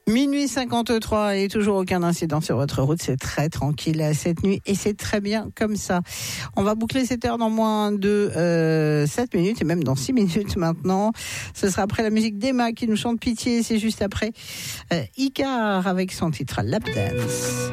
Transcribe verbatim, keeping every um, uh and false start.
Minuit cinquante-trois et toujours aucun incident sur votre route. C'est très tranquille cette nuit et c'est très bien comme ça. On va boucler cette heure dans moins de euh, sept minutes et même dans six minutes maintenant. Ce sera après la musique d'Emma qui nous chante Pitié. C'est juste après euh, Icar avec son titre Lap Dance.